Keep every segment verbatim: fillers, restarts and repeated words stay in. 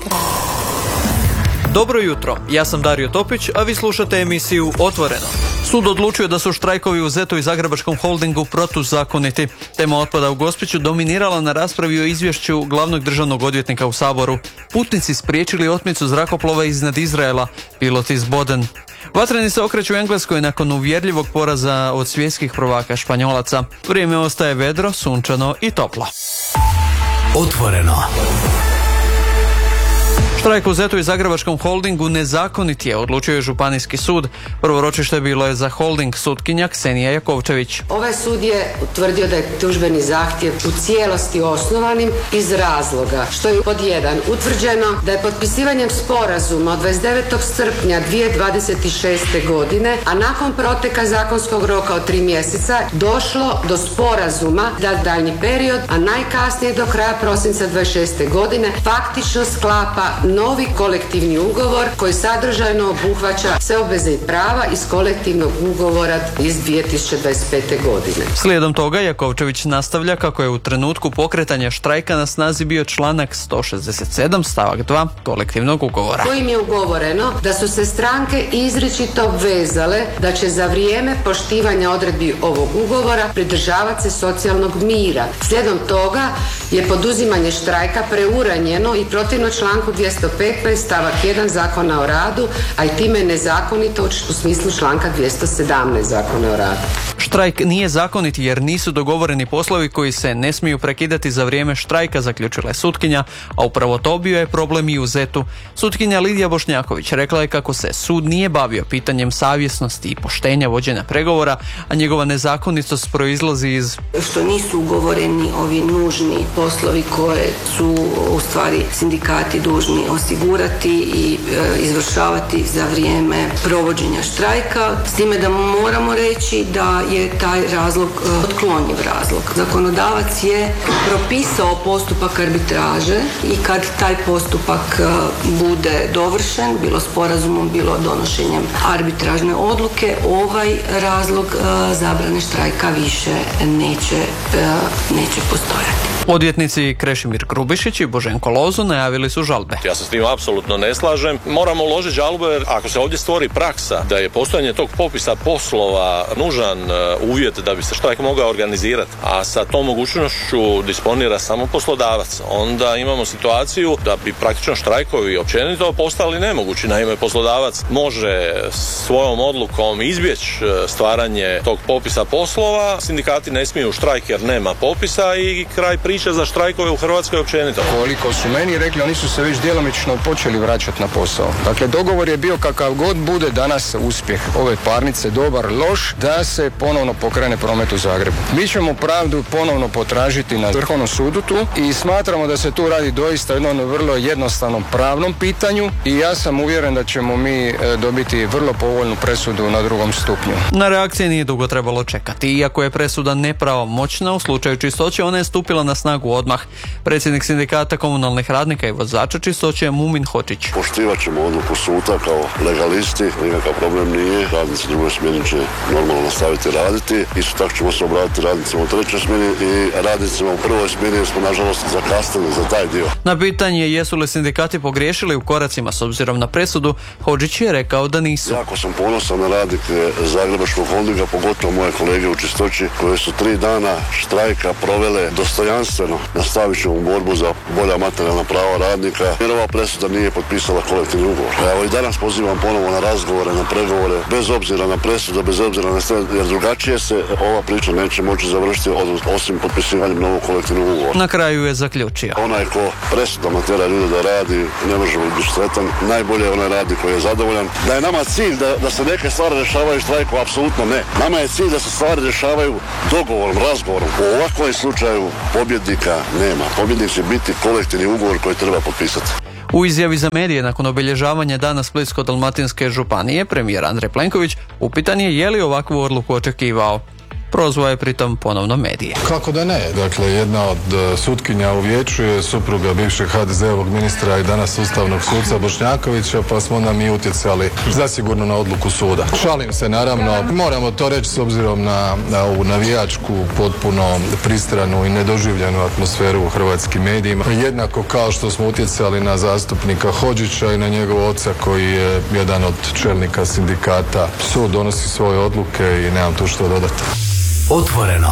kraj. Dobro jutro, ja sam Dario Topić, a vi slušate emisiju Otvoreno. Sud odlučio da su štrajkovi u Zetu i Zagrebačkom holdingu protuzakoniti. Tema otpada u Gospiću dominirala na raspravi o izvješću glavnog državnog odvjetnika u Saboru. Putnici spriječili otmicu zrakoplova iznad Izraela, pilot iz Boden. Vatreni se okreću u Engleskoj nakon uvjerljivog poraza od svjetskih prvaka Španjolaca. Vrijeme ostaje vedro, sunčano i toplo. Otvoreno. Štrajk u Zetu i Zagrebačkom holdingu nezakonit je, odlučio je Županijski sud. Prvo ročište bilo je za holding, sutkinja Ksenija Jakovčević. Ovaj sud je utvrdio da je tužbeni zahtjev u cijelosti osnovanim iz razloga što je pod jedan utvrđeno da je potpisivanjem sporazuma od dvadeset devetog srpnja dvije tisuće dvadeset šeste. godine, a nakon proteka zakonskog roka od tri mjeseca, došlo do sporazuma da daljnji period, a najkasnije do kraja prosinca dvadeset šeste. godine, faktično sklapa novi kolektivni ugovor koji sadržajno obuhvaća sve obveze i prava iz kolektivnog ugovora iz dvije tisuće dvadeset pete. godine. Slijedom toga Jakovčević nastavlja kako je u trenutku pokretanja štrajka na snazi bio članak sto šezdeset sedam stavak dva kolektivnog ugovora. Kojim je ugovoreno da su se stranke izričito obvezale da će za vrijeme poštivanja odredbi ovog ugovora pridržavati se socijalnog mira. Slijedom toga je poduzimanje štrajka preuranjeno i protivno članku dvjesto petnaest stavak jedan Zakona o radu, a i time nezakonito u smislu članka dvjesto sedamnaest Zakona o radu. Štrajk nije zakonit jer nisu dogovoreni poslovi koji se ne smiju prekidati za vrijeme štrajka, zaključila je sutkinja, a upravo to bio je problem i u Zetu. Sutkinja Lidija Bošnjaković rekla je kako se sud nije bavio pitanjem savjesnosti i poštenja vođenja pregovora, a njegova nezakonitost proizlazi iz što nisu ugovoreni ovi nužni poslovi koje su u stvari sindikati dužni osigurati i e, izvršavati za vrijeme provođenja štrajka, s time da moramo reći da je taj razlog e, otklonjiv razlog. Zakonodavac je propisao postupak arbitraže i kad taj postupak e, bude dovršen, bilo sporazumom, bilo donošenjem arbitražne odluke, ovaj razlog e, zabrane štrajka više neće, e, neće postojati. Odvjetnici Krešimir Grubišić i Boženko Lozo najavili su žalbe. Ja se s tim apsolutno ne slažem. Moramo uložiti žalbu jer ako se ovdje stvori praksa da je postojanje tog popisa poslova nužan uvjet da bi se štrajk mogao organizirati, a sa tom mogućnošću disponira samo poslodavac, onda imamo situaciju da bi praktično štrajkovi općenito postali nemogući. Naime, poslodavac može svojom odlukom izbjeći stvaranje tog popisa poslova, sindikati ne smiju štrajk jer nema popisa i kraj priče za štrajkove u Hrvatskoj općenito. Koliko su meni rekli, oni su se već djelomično počeli vraćati na posao. Dakle, dogovor je bio kakav god bude danas uspjeh ove parnice, dobar, loš, da se ponovno pokrene promet u Zagrebu. Mi ćemo pravdu ponovno potražiti na Vrhovnom sudu tu i smatramo da se tu radi doista o jednom vrlo jednostavnom pravnom pitanju i ja sam uvjeren da ćemo mi e, dobiti vrlo povoljnu presudu na drugom stupnju. Na reakcije nije dugo trebalo čekati. Iako je presuda nepravomoćna, u slučaju Čistoće ona je stupila na snagu odmah. Predsjednik sindikata komunalnih radnika i vozača Čistoće Mumin Hočić. Poštivat ćemo odluku suda kao legalisti, nikakav problem nije. Radnici drugoj smjeni će normalno nastaviti raditi. Isto tako ćemo se obratiti radnicima u trećoj smjeni i radnicima u prvoj smjeni jer smo nažalost zakasnili za taj dio. Na pitanje jesu li sindikati pogriješili u koracima s obzirom na presudu, Hočić je rekao da nisu. Jako sam ponosan na radnike Zagrebačkog holdinga, pogotovo moje kolege u Čistoći koje su tri dana štrajka provele dostojanstveno. Nastavit ćemo borbu za bolja materijalna prava radnika jer ova presuda nije potpisala kolektivni ugovor. Evo i danas pozivam ponovo na razgovore, na pregovore, bez obzira na presudu, bez obzira na sve, jer drugačije se ova priča neće moći završiti osim potpisivanjem novog kolektivnog ugovora. Na kraju je zaključio. Onaj ko presudama tjera ljude da radi, ne može biti sretan. Najbolje je onaj radi koji je zadovoljan. Da je nama cilj da, da se neke stvari rješavaju štrajkom, apsolutno ne. Nama je cilj da se stvari rješavaju dogovorom, razgovorom. U ovakvom slučaju pobjednika nema. Pobjednik će biti kolektivni ugovor koji treba potpisati. U izjavi za medije nakon obilježavanja Dana Splitsko-dalmatinske županije premijer Andrej Plenković upitan je je li ovakvu odluku očekivao. Prozvao je pritom ponovno medije. Kako da ne? Dakle, jedna od sutkinja u vijeću je supruga bivšeg ha de ze-ovog ministra i danas ustavnog suca Bošnjakovića, pa smo onda mi utjecali zasigurno na odluku suda. Šalim se, naravno, moramo to reći s obzirom na, na ovu navijačku, potpuno pristranu i nedoživljenu atmosferu u hrvatskim medijima. Jednako kao što smo utjecali na zastupnika Hodžića i na njegov oca koji je jedan od čelnika sindikata. Sud donosi svoje odluke i nemam tu što dodati. Otvoreno.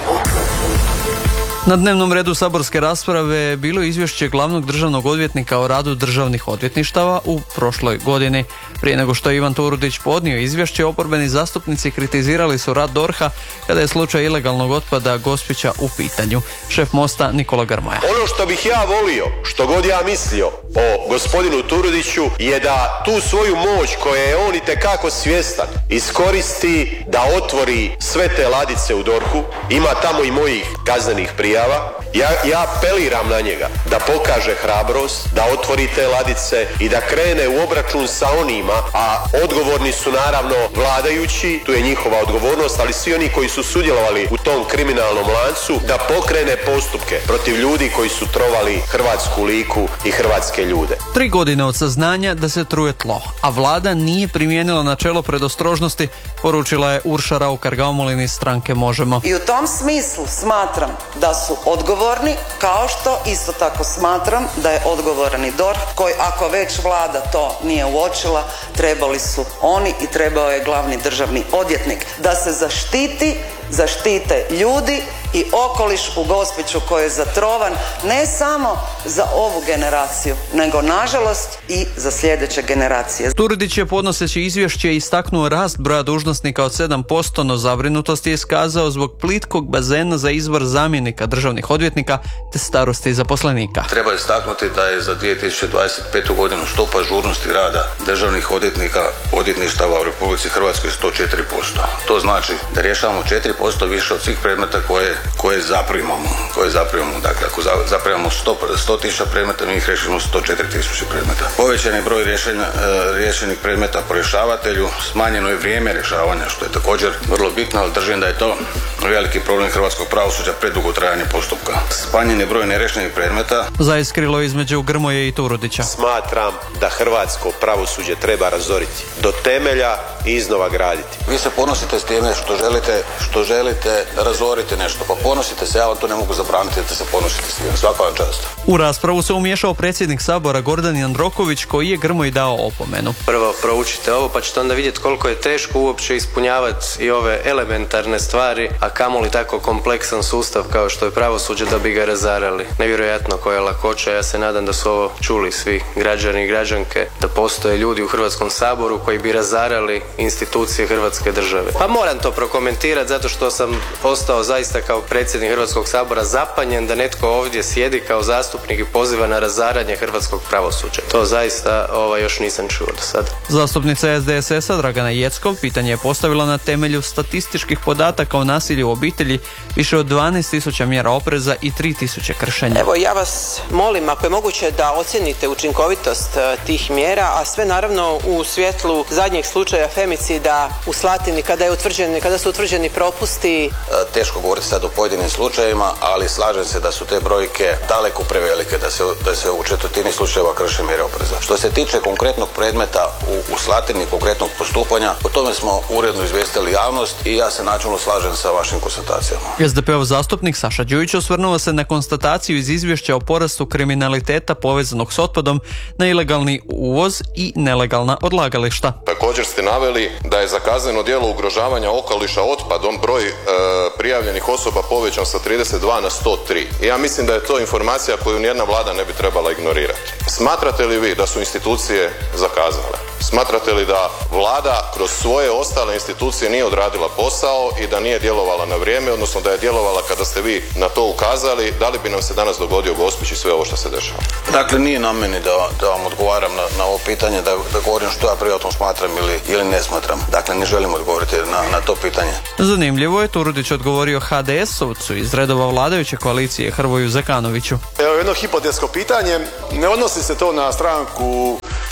Na dnevnom redu saborske rasprave je bilo izvješće glavnog državnog odvjetnika o radu državnih odvjetništava u prošloj godini. Prije nego što je Ivan Turudić podnio izvješće, oporbeni zastupnici kritizirali su rad DORH-a kada je slučaj ilegalnog otpada Gospića u pitanju. Šef Mosta Nikola Grmoja. Ono što bih ja volio, što god ja mislio o gospodinu Turudiću, je da tu svoju moć koje je on itekako svjestan iskoristi da otvori sve te ladice u DORH-u. Ima tamo i mojih kaznenih prijava. Ja, ja apeliram na njega da pokaže hrabrost, da otvori te ladice i da krene u obračun sa onima, a odgovorni su naravno vladajući, tu je njihova odgovornost, ali svi oni koji su sudjelovali u tom kriminalnom lancu, da pokrene postupke protiv ljudi koji su trovali hrvatsku Liku i hrvatske ljude. Tri godine od saznanja da se truje tlo, a vlada nije primijenila načelo predostrožnosti, poručila je Urša Raukar-Gamulin iz stranke Možemo. I u tom smislu smatram da su odgovorni, kao što isto tako smatram da je odgovoran i DORH, koji ako već vlada to nije uočila, trebali su oni i trebao je glavni državni odvjetnik da se zaštiti, zaštite ljudi i okoliš u Gospiću koji je zatrovan ne samo za ovu generaciju, nego nažalost i za sljedeće generacije. Turudić je podnoseći izvješće istaknuo rast broja dužnosnika od sedam posto, no zabrinutost je iskazao zbog plitkog bazena za izbor zamjenika državnih odvjetnika te starosti zaposlenika. Treba istaknuti da je za dvije tisuće dvadeset petu godinu stopa ažurnosti rada državnih odvjetnika odvjetništava u Republici Hrvatskoj sto četiri posto. To znači da rješavamo četiri posto više od svih predmeta koje koje zaprimamo, koje zaprimamo. Dakle, ako zaprimamo sto tisuća predmeta, mi ih rješimo sto četiri tisuće predmeta. Povećan je broj rješenja, rješenih predmeta po rješavatelju, smanjeno je vrijeme rješavanja, što je također vrlo bitno, ali držim da je to veliki problem hrvatskog pravosuđa, predugo trajanje postupka. Smanjen je broj nerješenih predmeta. Zaiskrilo između Grmoje i Turudića. Smatram da hrvatsko pravosuđe treba razoriti do temelja i iznova graditi. Vi se ponosite s time što želite, što želite razoriti nešto, pa ponosite se, ja vam to ne mogu zabraniti da se ponosite s tim. Svaka vam čast. U raspravu se umiješao predsjednik Sabora Gordan Jandroković, koji je Grmoji dao opomenu. Prvo proučite ovo, pa ćete onda vidjeti koliko je teško uopće ispunjavati i ove elementarne stvari, a kamoli tako kompleksan sustav kao što je pravosuđe da bi ga razarali. Nevjerojatno koja je lakoća. Ja se nadam da su ovo čuli svi građani i građanke, da postoje ljudi u Hrvatskom saboru koji bi razarali institucije Hrvatske države. Pa moram to prokomentirati zato što sam ostao zaista kao predsjednik Hrvatskog sabora zapanjen da netko ovdje sjedi kao zastupnik i poziva na razaranje hrvatskog pravosuđa. To zaista ova, još nisam čuo do sada. Zastupnica es de es a Dragana Jeckov pitanje je postavila na temelju statističkih podataka o nasilju u obitelji, više od dvanaest tisuća mjera opreza i tri tisuće kršenja. Evo, ja vas molim, ako je moguće, da ocijenite učinkovitost uh, tih mjera, a sve naravno u svjetlu zadnjeg slučaja femicida u Slatini, kada je utvrđen, kada su utvrđeni propusti. Teško govoriti sad o pojedinim slučajevima, ali slažem se da su te brojke daleko prevelike, da se, da se u četvrtini slučajeva krše mjere opreza. Što se tiče konkretnog predmeta u, u Slatini, konkretnog postupanja, o tome smo uredno izvijestili javnost i ja se načelno slažem sa vašim konstatacijama. es de pe-ov zastupnik Saša Đujić osvrnuo se na konstataciju iz izvješća o porastu kriminaliteta povezanog s otpadom na ilegalni uvoz i nelegalna odlagališta. Također ste naveli da je za kazneno djelo ugrožavanja okoliša otpadom broj e, prijavljenih osoba povećan sa trideset dva na sto tri. I ja mislim da je to informacija koju nijedna vlada ne bi trebala ignorirati. Smatrate li vi da su institucije zakazale? Smatrate li da vlada kroz svoje ostale institucije nije odradila posao i da nije djelovala na vrijeme, odnosno da je djelovala kada ste vi na to ukazali? Da li bi nam se danas dogodio Gospić i sve ovo što se dešava? Dakle, nije na meni da, da vam odgovaram na, na ovo pitanje, da, da govorim što ja privatno smatram ili, ili ne smatram. Dakle, ne želim odgovoriti na, na to pitanje. Zanimljivo je, Turudić odgovorio ha de es-ovcu iz redova vladajuće koalicije Hrvoju Zekanoviću. Evo jedno hipotetsko pitanje, ne odnosi se to na stranku e,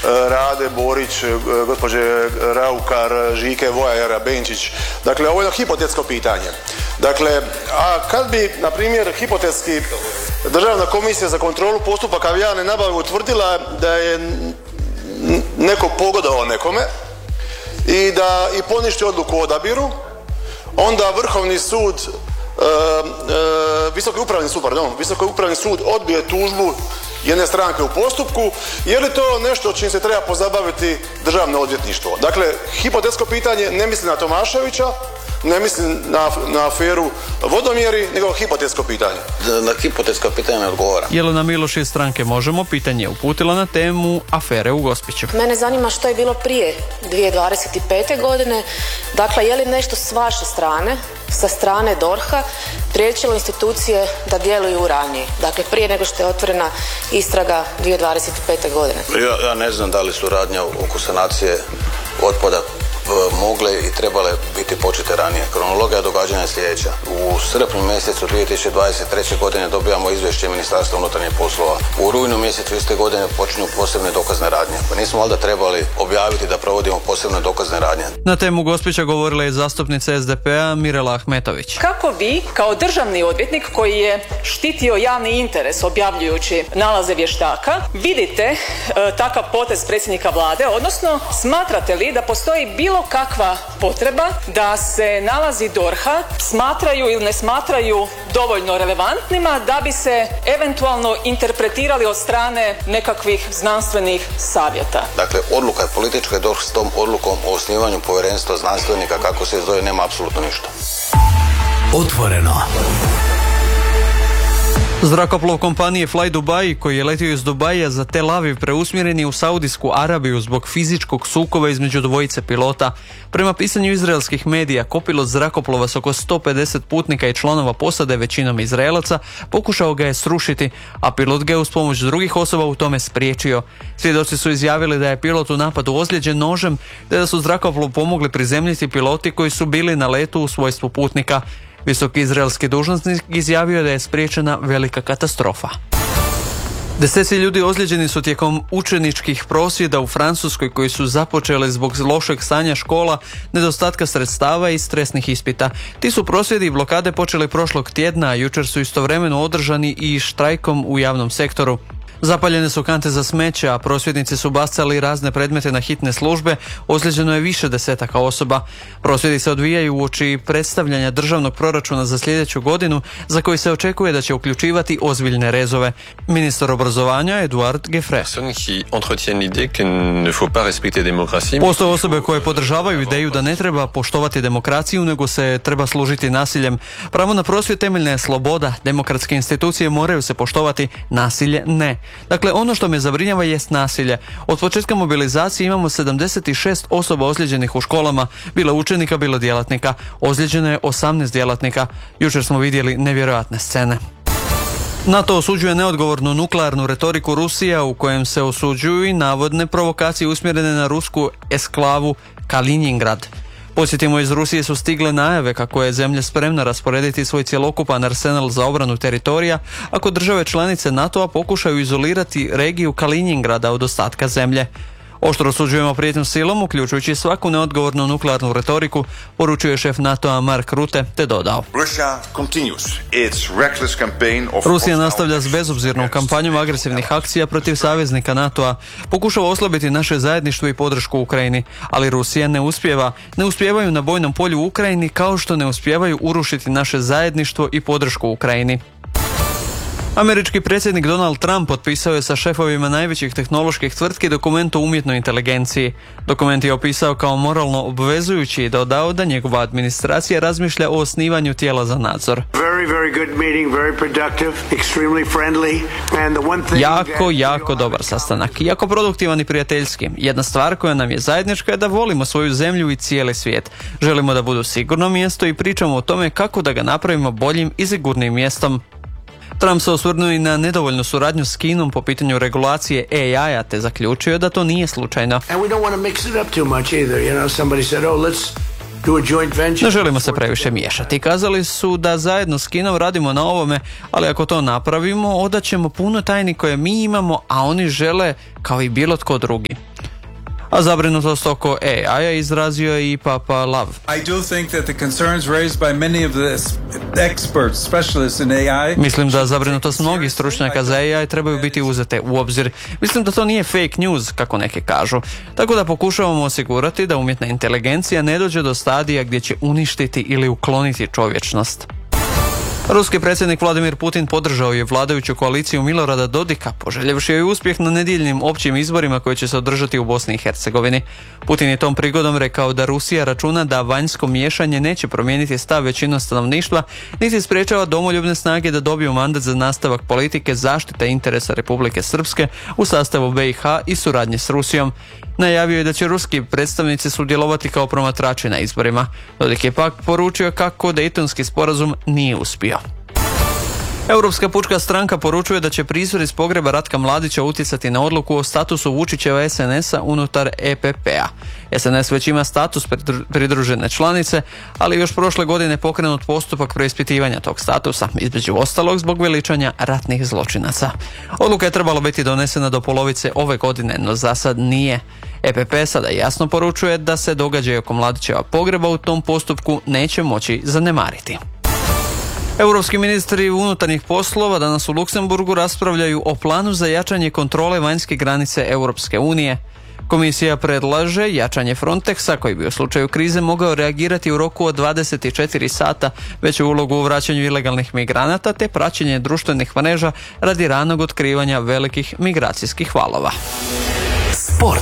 Rade Borić, gospođe Raukar, Žike Vojara, Benčić. Dakle, ovo je jedno hipotetsko pitanje. Dakle, a kad bi, na primjer, hipotetski Državna komisija za kontrolu postupaka javne nabave utvrdila da je neko pogodovao nekome i da i poništi odluku o odabiru, onda Vrhovni sud, e, e, Visoki upravni sud, pardon, Visoki upravni sud odbije tužbu jedne stranke u postupku, je li to nešto čim se treba pozabaviti Državno odvjetništvo? Dakle, hipotetsko pitanje, ne mislim na Tomaševića, ne mislim na, na aferu Vodomjeri, nego hipotetsko pitanje. Na hipotetsko pitanje ne odgovara. Jelena Miloš iz stranke Možemo pitanje uputila na temu afere u Gospiću. Mene zanima što je bilo prije dvije tisuće dvadeset pete. godine. Dakle, je li nešto s vaše strane, sa strane D O R H-a, priječilo institucije da djeluju ranije? Dakle, prije nego što je otvorena istraga dvije tisuće dvadeset pete. godine. Ja, ja ne znam da li su radnje oko sanacije otpada mogle i trebale biti počete ranije. Kronologija događanja je sljedeća. U srpnju mjesecu dvije tisuće dvadeset treće. godine dobijamo izvješće Ministarstva unutarnjih poslova. U rujnu mjesecu iste godine počinju posebne dokazne radnje. Pa nismo valjda trebali objaviti da provodimo posebne dokazne radnje. Na temu Gospića govorila je zastupnica S D P-a Mirela Ahmetović. Kako vi, kao državni odvjetnik koji je štitio javni interes objavljujući nalaze vještaka, vidite e, takav potez predsjednika vlade, odnosno smatrate li da postoji bilo kakva potreba da se nalazi D O R H-a smatraju ili ne smatraju dovoljno relevantnima da bi se eventualno interpretirali od strane nekakvih znanstvenih savjeta? Dakle, odluka je politička i D O R H s tom odlukom o osnivanju povjerenstva znanstvenika, kako se zove, nema apsolutno ništa. Otvoreno. Zrakoplov kompanije Fly Dubai, koji je letio iz Dubaija za Tel Aviv, preusmjeren je u Saudijsku Arabiju zbog fizičkog sukoba između dvojice pilota. Prema pisanju izraelskih medija, kopilot zrakoplova s oko sto pedeset putnika i članova posade, većinom Izraelaca, pokušao ga je srušiti, a pilot ga je uz pomoć drugih osoba u tome spriječio. Svjedoci su izjavili da je pilot u napadu ozlijeđen nožem, te da su zrakoplovu pomogli prizemljiti piloti koji su bili na letu u svojstvu putnika. Visoki izraelski dužnosnik izjavio da je spriječena velika katastrofa. Deseci ljudi ozlijeđeni su tijekom učeničkih prosvjeda u Francuskoj koji su započeli zbog lošeg stanja škola, nedostatka sredstava i stresnih ispita. Ti su prosvjedi i blokade počeli prošlog tjedna, a jučer su istovremeno održani i štrajkom u javnom sektoru. Zapaljene su kante za smeće, a prosvjednici su bacali razne predmete na hitne službe, ozlijeđeno je više desetaka osoba. Prosvjedi se odvijaju uoči predstavljanja državnog proračuna za sljedeću godinu, za koji se očekuje da će uključivati ozbiljne rezove. Ministar obrazovanja Eduard Gefre. Postoje osobe koje podržavaju ideju da ne treba poštovati demokraciju, nego se treba služiti nasiljem. Pravo na prosvjed temeljna je sloboda, demokratske institucije moraju se poštovati, nasilje ne. Dakle, ono što me zabrinjava jest nasilje. Od početka mobilizacije imamo sedamdeset šest osoba ozlijeđenih u školama, bilo učenika, bilo djelatnika. Ozlijeđeno je osamnaest djelatnika. Jučer smo vidjeli nevjerojatne scene. NATO osuđuje neodgovornu nuklearnu retoriku Rusija, u kojem se osuđuju i navodne provokacije usmjerene na rusku esklavu Kaliningrad. Podsjetimo, iz Rusije su stigle najave kako je zemlja spremna rasporediti svoj cjelokupan arsenal za obranu teritorija ako države članice NATO-a pokušaju izolirati regiju Kaliningrada od ostatka zemlje. Oštro osuđujemo prijetnju silom, uključujući svaku neodgovornu nuklearnu retoriku, poručuje šef NATO-a Mark Rutte, te dodao. Rusija nastavlja s bezobzirnom kampanjom agresivnih akcija protiv saveznika NATO-a. Pokušava oslabiti naše zajedništvo i podršku Ukrajini, ali Rusija ne uspijeva. Ne uspijevaju na bojnom polju u Ukrajini, kao što ne uspijevaju urušiti naše zajedništvo i podršku Ukrajini. Američki predsjednik Donald Trump potpisao je sa šefovima najvećih tehnoloških tvrtki dokument o umjetnoj inteligenciji. Dokument je opisao kao moralno obvezujući i dodao da njegova administracija razmišlja o osnivanju tijela za nadzor. Very, very good meeting, very productive, extremely friendly, and the one thing Jako, jako dobar sastanak, jako produktivan i prijateljski. Jedna stvar koja nam je zajednička je da volimo svoju zemlju i cijeli svijet. Želimo da budu sigurno mjesto i pričamo o tome kako da ga napravimo boljim i sigurnim mjestom. Trump se osvrnuo i na nedovoljnu suradnju s Kinom po pitanju regulacije A I-a, te zaključio da to nije slučajno. Ne želimo se previše miješati. Kazali su da zajedno s Kinom radimo na ovome, ali ako to napravimo, odaćemo puno tajni koje mi imamo, a oni žele kao i bilo tko drugi. A zabrinutost oko A I-a izrazio je i Papa Lav. I do think that the concerns raised by many of the experts, specialists in A I. Mislim da zabrinutost mnogih stručnjaka za A I trebaju biti uzete u obzir. Mislim da to nije fake news, kako neke kažu. Tako da pokušavamo osigurati da umjetna inteligencija ne dođe do stadija gdje će uništiti ili ukloniti čovječnost. Ruski predsjednik Vladimir Putin podržao je vladajuću koaliciju Milorada Dodika, poželjevši joj uspjeh na nedjeljnim općim izborima koji će se održati u Bosni i Hercegovini. Putin je tom prigodom rekao da Rusija računa da vanjsko miješanje neće promijeniti stav većine stanovništva, niti spriječava domoljubne snage da dobiju mandat za nastavak politike zaštite interesa Republike Srpske u sastavu B i H i suradnje s Rusijom. Najavio je da će ruski predstavnici sudjelovati kao promatrači na izborima. Dodik je pak poručio kako Dejtonski sporazum nije uspio. Europska pučka stranka poručuje da će prizor iz pogreba Ratka Mladića utjecati na odluku o statusu Vučićeva S N S-a unutar E P P-a. S N S već ima status pridružene članice, ali još prošle godine pokrenut postupak preispitivanja tog statusa, između ostalog zbog veličanja ratnih zločinaca. Odluka je trebala biti donesena do polovice ove godine, no za sad nije. E P P sada jasno poručuje da se događaj oko Mladićeva pogreba u tom postupku neće moći zanemariti. Europski ministri unutarnjih poslova danas u Luksemburgu raspravljaju o planu za jačanje kontrole vanjske granice Europske unije. Komisija predlaže jačanje Frontexa koji bi u slučaju krize mogao reagirati u roku od dvadeset četiri sata, veću ulogu u vraćanju ilegalnih migranata te praćenje društvenih mreža radi ranog otkrivanja velikih migracijskih valova. Sport.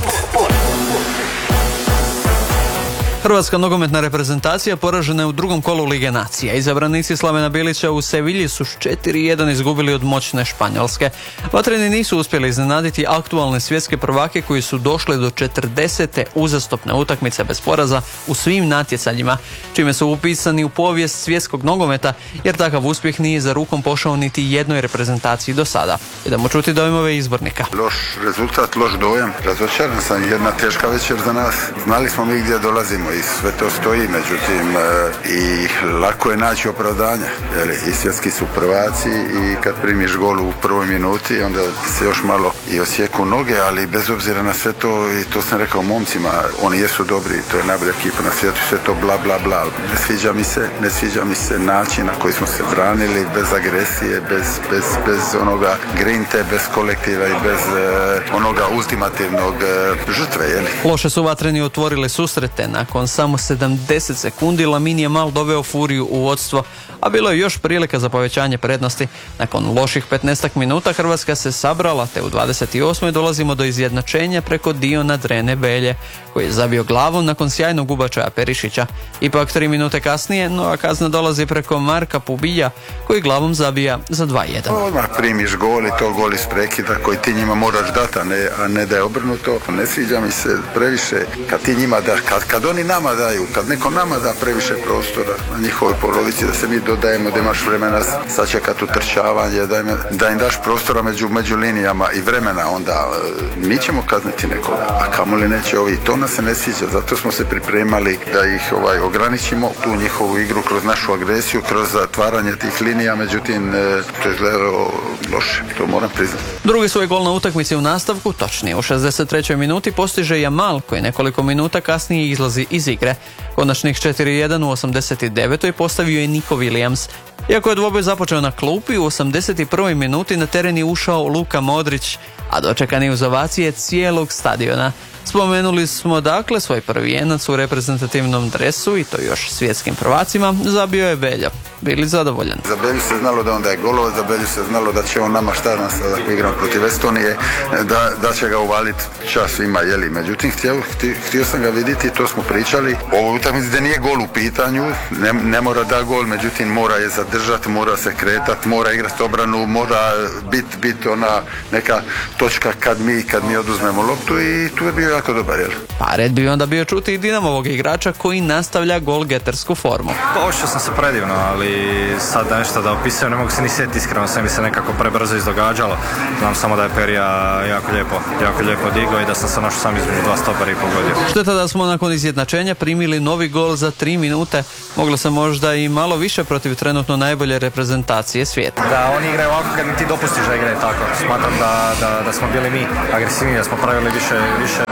Hrvatska nogometna reprezentacija poražena je u drugom kolu Lige nacija. Izabranici Slavena Bilića u Sevilji su s četiri jedan izgubili od moćne Španjolske. Vatreni nisu uspjeli iznenaditi aktualne svjetske prvake koji su došli do četrdesete uzastopne utakmice bez poraza u svim natjecanjima, čime su upisani u povijest svjetskog nogometa, jer takav uspjeh nije za rukom pošao niti jednoj reprezentaciji do sada. Idemo čuti dojmove izbornika. Loš rezultat, loš dojam. Razočaran sam, jedna teška večer za nas. Znali smo mi gdje dolazimo i sve to stoji, međutim e, i lako je naći opravdanja, jer i svjetski su prvaci i kad primiš gol u prvoj minuti onda se još malo i osjeku noge, ali bez obzira na sve to, i to sam rekao momcima, oni jesu dobri, to je najbolja ekipa na svijetu, sve to bla bla bla. Ne sviđa mi se, ne sviđa mi se način na koji smo se branili, bez agresije, bez, bez, bez onoga grinte, bez kolektiva i bez e, onoga ultimativnog e, žrtve, jeli? Loše su vatreni otvorili susrete. Nakon samo sedamdeset sekundi Lamin Jamal doveo Furiju u vodstvo, a bilo je još prilika za povećanje prednosti. Nakon loših petnaestak minuta Hrvatska se sabrala, te u dvadeset osmoj dolazimo do izjednačenja preko Diona Drene Belje, koji je zabio glavom nakon sjajnog ubačaja Perišića. Ipak tri minute kasnije nova kazna dolazi preko Marka Pubija, koji glavom zabija za dva jedan. Odmah primiš gol i to gol iz prekida koji ti njima moraš dati, a ne, a ne da je obrnuto. Ne sviđa mi se previše kad ti njima daš, kad, kad oni nama daju, kad neko nama da previše prostora na njihovoj polovici, da se mi dodajemo, da imaš vremena sačekati utrčavanje, da im, da im daš prostora među, među linijama i vremena, onda mi ćemo kazniti nekoga, a kamoli neće ovi. To nas se ne sviđa, zato smo se pripremali da ih ovaj ograničimo, tu njihovu igru kroz našu agresiju, kroz zatvaranje tih linija, međutim to je izgledalo loše, to moram priznati. Drugi svoj gol na utakmici u nastavku, točnije u šezdeset trećoj minuti, postiže Jamal, koji nekoliko minuta kasnije izlazi iz igre. Konačnih četiri jedan u osamdeset devetoj postavio je Nico Williams. Iako je dvoboj započeo na klupi, u osamdeset prvoj minuti na teren je ušao Luka Modrić, a dočekani uz ovacije cijelog stadiona. Spomenuli smo dakle svoj prvijenac u reprezentativnom dresu, i to još svjetskim prvacima, zabio je Belja. Bili zadovoljan. Za Belju se znalo da onda je golova, za Belju se znalo da će on nama šta nas ako igramo protiv Estonije, da, da će ga uvaliti čas svima, jeli. Međutim, htio, htio, htio sam ga vidjeti, to smo pričali. Ovo utakmici da nije gol u pitanju, ne, ne mora da gol, međutim mora je zadržati, mora se kretati, mora igrati obranu, mora biti bit ona neka točka kad mi, kad mi oduzmemo loptu, i tu je bio jako dobar, jel? Pa red bi onda bio čuti i Dinamovog igrača koji nastavlja golgetersku formu. Ošao sam se predivno, ali sad nešto da opisujem, ne mogu se ni sjetiti iskreno, sve mi se nekako prebrzo izdogađalo. Znam samo da je Perija jako lijepo, jako lijepo digao i da sam se našao sam između dva stopera i pogodio. Šteta da smo nakon izjednačenja primili novi gol za tri minute. Moglo se možda i malo više protiv trenutno najbolje reprezentacije svijeta. Da, oni igraju ovako kad mi ti dopustiš da igraju tako. Smatram da, da, da smo bili mi agresivniji, da smo pravili više, više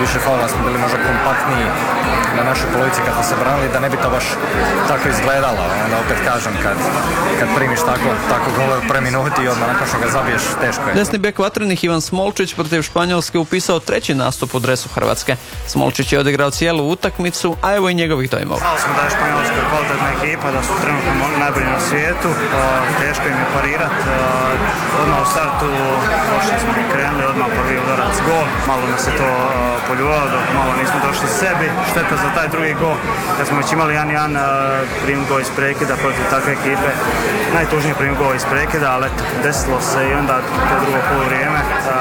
više faula, smo bili možda kompaktniji na našoj polovici kad smo se branili, da ne bi to baš tako izgledalo. Onda opet kažem, kad, kad primiš tako, tako gole u prvi minuti i odmah nakon što ga zabiješ, teško je. Desni bek Vatrenih Ivan Smolčić protiv Španjolske upisao treći nastup u dresu Hrvatske. Smolčić je odigrao cijelu utakmicu, a evo i njegovih dojmova. Znali smo da je Španjolska kvalitetna ekipa, da su trenutno najbolji na svijetu, teško im je parirat. Odmah u startu došli smo i krenuli, odmah prvi udarac gol. Malo nas je to poljuvalo, dok malo nismo došli sebi. Šteta za taj drugi gol, kad smo već imali jedan jedan prim gol iz prekida protiv takve ekipe. Najtužniji prim gol iz prekida, ali desilo se i onda to drugo poluvrijeme.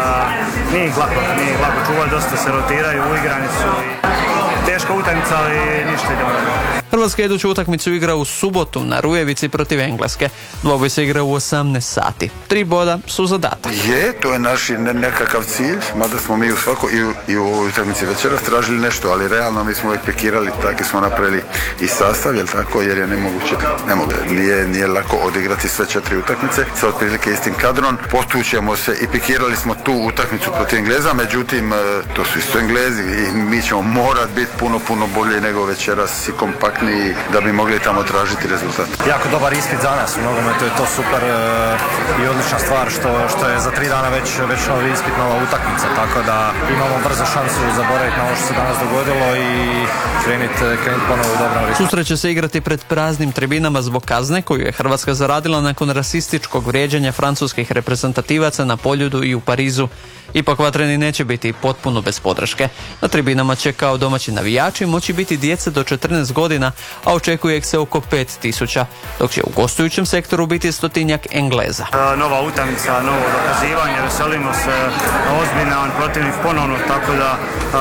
Nije ih lako, nije ih lako čuvati, dosta se rotiraju, uigrani su i teška utakmica, ali ništa idemo. Hrvatska iduću utakmicu igra u subotu na Rujevici protiv Engleske. Dvoboj se igra u osamnaest sati. Tri boda su zadatak. Je, to je naš ne, nekakav cilj, mada smo mi u svako i u, i u ovoj utakmici večeras tražili nešto, ali realno mi smo uvijek pikirali, tako smo napravili i sastav, jel tako, jer je nemoguće, nemoguće. Nije, nije lako odigrati sve četiri utakmice sa otprilike istim kadrom. Potučemo se i pikirali smo tu utakmicu protiv Engleza, međutim, to su isto Englezi i mi ćemo morati biti puno, puno bolje nego večeras i kompaktni da bi mogli tamo tražiti rezultat. Jako dobar ispit za nas u nogometu, je to super e, i odlična stvar što, što je za tri dana već, već novi ispit, nova utakmica, tako da imamo brzo šansu zaboraviti na ovo što se danas dogodilo i kreniti krenit ponovo u dobrom ritmu. Susret će se igrati pred praznim tribinama zbog kazne koju je Hrvatska zaradila nakon rasističkog vrijeđanja francuskih reprezentativaca na Poljudu i u Parizu. Ipak Vatreni neće biti potpuno bez podrške. Na tribinama će kao domaći navijači moći biti djeca do četrnaest godina, a očekuje ih se oko pet tisuća, dok će u gostujućem sektoru biti stotinjak Engleza. Nova utakmica, novo dokazivanje, veselimo se, ozbiljan protivnik ponovno, tako da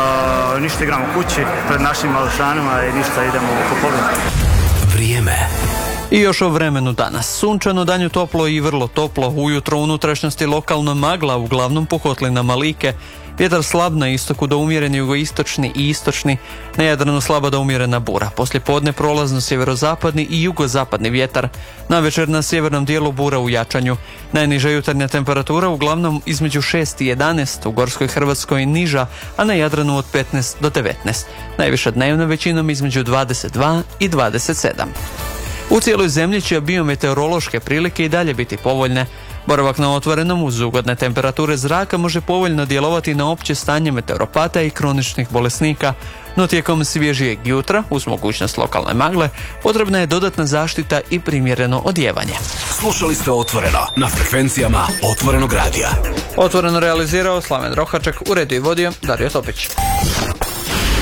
uh, ništa igramo kući pred našim malošanima i ništa idemo oko pobjede. Vrijeme. I još o vremenu danas. Sunčano, danju toplo i vrlo toplo. Ujutro u unutrašnjosti lokalno magla, uglavnom puhotlinama Like. Vjetar slab na istoku do umjereni jugoistočni i istočni, na Jadranu slaba do umjerena bura. Poslije podne prolazno sjeverozapadni i jugozapadni vjetar. Navečer na sjevernom dijelu bura u jačanju. Najniža jutarnja temperatura uglavnom između šest i jedanaest, u Gorskoj Hrvatskoj niža, a na Jadranu od petnaest do devetnaest. Najviša dnevna većinom između dvadeset dva i dvadeset sedam. U cijeloj zemlji će biometeorološke prilike i dalje biti povoljne. Boravak na otvorenom uz ugodne temperature zraka može povoljno djelovati na opće stanje meteoropata i kroničnih bolesnika, no tijekom svježijeg jutra, uz mogućnost lokalne magle, potrebna je dodatna zaštita i primjereno odijevanje. Slušali ste Otvoreno na frekvencijama Otvorenog radija. Otvoreno realizirao Slaven Rohaček, uredio i vodio Dario Topić.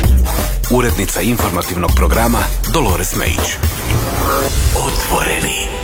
Urednica informativnog programa Dolores Mejić. Otvoreni.